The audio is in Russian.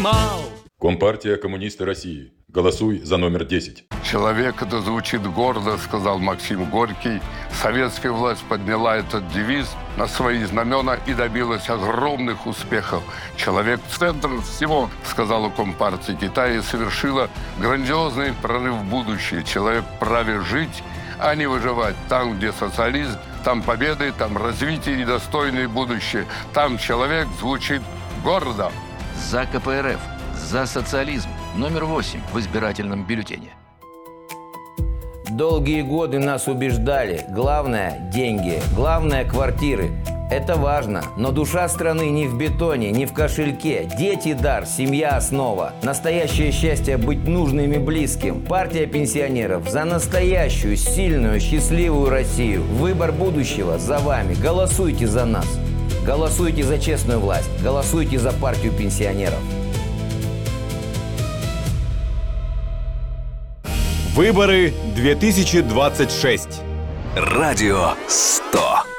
понимал. Компартия коммунисты России. Голосуй за номер 10. Человек, это звучит гордо, сказал Максим Горький. Советская власть подняла этот девиз на свои знамена и добилась огромных успехов. Человек в центре всего, сказала Компартия Китая, и совершила грандиозный прорыв в будущее. Человек вправе жить, а не выживать. Там, где социализм, там победы, там развитие и достойное будущее. Там человек звучит гордо. За КПРФ, за социализм. Номер 8 в избирательном бюллетене. Долгие годы нас убеждали. Главное – деньги. Главное – квартиры. Это важно. Но душа страны не в бетоне, не в кошельке. Дети – дар, семья – основа. Настоящее счастье – быть нужным и близким. Партия пенсионеров за настоящую, сильную, счастливую Россию. Выбор будущего за вами. Голосуйте за нас. Голосуйте за честную власть. Голосуйте за партию пенсионеров. Выборы 2026. Радио 100.